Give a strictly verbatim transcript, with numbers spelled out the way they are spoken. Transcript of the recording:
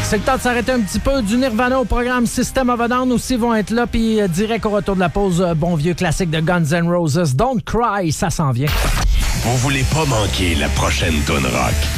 C'est le temps de s'arrêter un petit peu. Du Nirvana au programme System of a Down aussi vont être là. Puis euh, direct au retour de la pause, euh, bon vieux classique de Guns N' Roses. Don't Cry, ça s'en vient. Vous voulez pas manquer la prochaine toune rock.